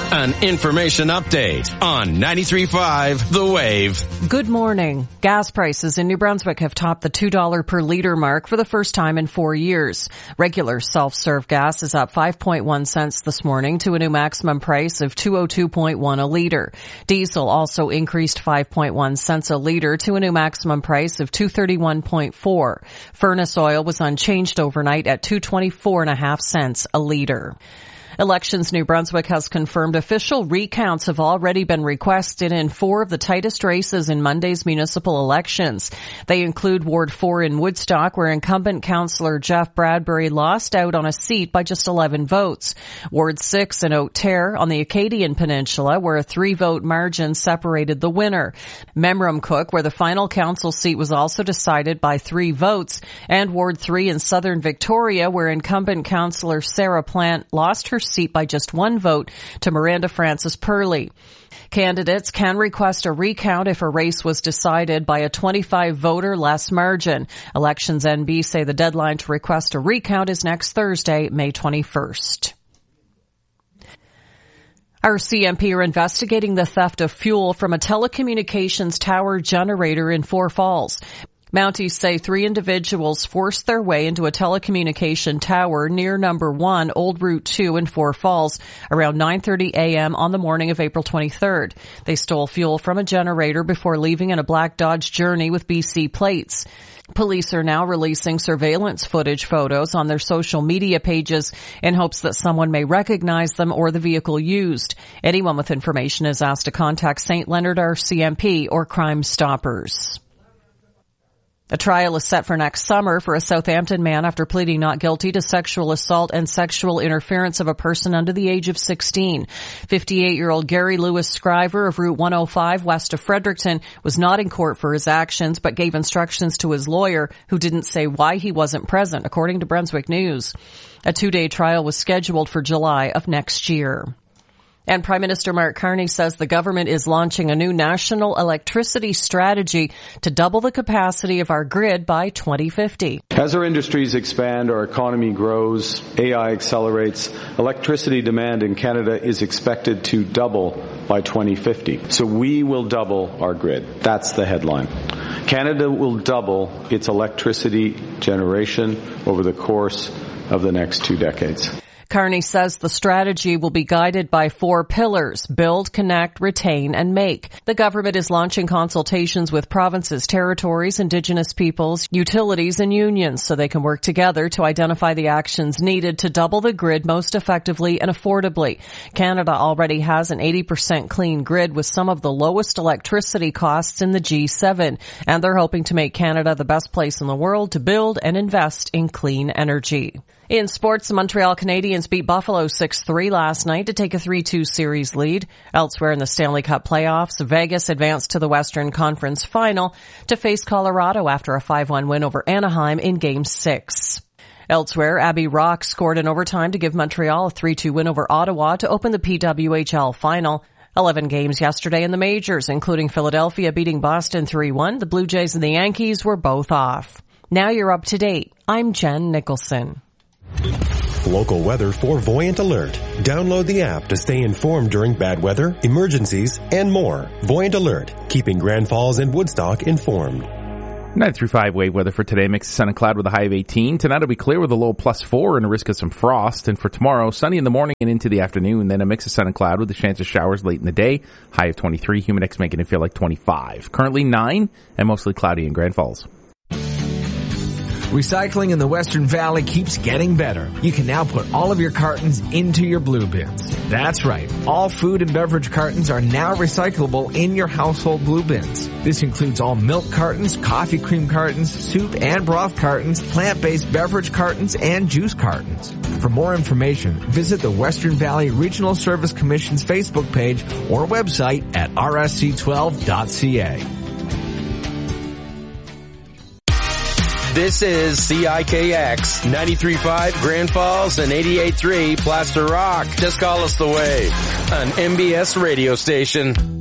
An information update on 93.5 The Wave. Good morning. Gas prices in New Brunswick have topped the $2 per litre mark for the first time in 4 years. Regular self-serve gas is up 5.1 cents this morning to a new maximum price of $2.02.1 a litre. Diesel also increased 5.1 cents a litre to a new maximum price of $2.31.4. Furnace oil was unchanged overnight at $2.24.5 cents a litre. Elections New Brunswick has confirmed official recounts have already been requested in 4 of the tightest races in Monday's municipal elections. They include Ward 4 in Woodstock, where incumbent councillor Jeff Bradbury lost out on a seat by just 11 votes. Ward 6 in Oak-Terre on the Acadian Peninsula, where a 3-vote margin separated the winner. Memramcook, where the final council seat was also decided by 3 votes. And Ward 3 in Southern Victoria, where incumbent councillor Sarah Plant lost her seat by just 1 vote to Miranda Francis Purley. Candidates can request a recount if a race was decided by a 25-vote or less margin. Elections NB say the deadline to request a recount is next Thursday, May 21st. Our CMP are investigating the theft of fuel from a telecommunications tower generator in Four Falls. Mounties say 3 individuals forced their way into a telecommunication tower near number 1 Old Route 2 in Four Falls around 9:30 a.m. on the morning of April 23rd. They stole fuel from a generator before leaving in a black Dodge Journey with BC plates. Police are now releasing surveillance footage photos on their social media pages in hopes that someone may recognize them or the vehicle used. Anyone with information is asked to contact St. Leonard RCMP or Crime Stoppers. A trial is set for next summer for a Southampton man after pleading not guilty to sexual assault and sexual interference of a person under the age of 16. 58-year-old Gary Lewis Scriver of Route 105 west of Fredericton was not in court for his actions but gave instructions to his lawyer, who didn't say why he wasn't present, according to Brunswick News. A 2-day trial was scheduled for July of next year. And Prime Minister Mark Carney says the government is launching a new national electricity strategy to double the capacity of our grid by 2050. As our industries expand, our economy grows, AI accelerates, electricity demand in Canada is expected to double by 2050. So we will double our grid. That's the headline. Canada will double its electricity generation over the course of the next 2 decades. Carney says the strategy will be guided by 4 pillars: build, connect, retain, and make. The government is launching consultations with provinces, territories, Indigenous peoples, utilities, and unions so they can work together to identify the actions needed to double the grid most effectively and affordably. Canada already has an 80% clean grid with some of the lowest electricity costs in the G7, and they're hoping to make Canada the best place in the world to build and invest in clean energy. In sports, the Montreal Canadiens beat Buffalo 6-3 last night to take a 3-2 series lead. Elsewhere in the Stanley Cup playoffs, Vegas advanced to the Western Conference Final to face Colorado after a 5-1 win over Anaheim in Game 6. Elsewhere, Abby Rock scored in overtime to give Montreal a 3-2 win over Ottawa to open the PWHL Final. 11 games yesterday in the majors, including Philadelphia beating Boston 3-1. The Blue Jays and the Yankees were both off. Now you're up to date. I'm Jen Nicholson. Local weather for Voyant Alert. Download the app to stay informed during bad weather, emergencies, and more. Voyant Alert, keeping Grand Falls and Woodstock informed. 93.5 wave weather for today. Mix of sun and cloud with a high of 18. Tonight will be clear with a low +4 and a risk of some frost. And for tomorrow, sunny in the morning and into the afternoon. Then a mix of sun and cloud with a chance of showers late in the day. High of 23. Humidex making it feel like 25. Currently 9 and mostly cloudy in Grand Falls. Recycling in the Western Valley keeps getting better. You can now put all of your cartons into your blue bins. That's right. All food and beverage cartons are now recyclable in your household blue bins. This includes all milk cartons, coffee cream cartons, soup and broth cartons, plant-based beverage cartons, and juice cartons. For more information, visit the Western Valley Regional Service Commission's Facebook page or website at rsc12.ca. This is CIKX 93.5 Grand Falls and 88.3 Plaster Rock. Just call us The Wave, an MBS radio station.